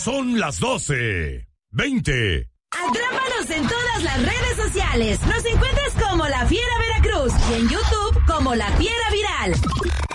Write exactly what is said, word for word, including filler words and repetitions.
son las doce. veinte. Atrápanos en todas las redes sociales. Nos encuentras como La Fiera Veracruz y en YouTube como La Fiera Viral.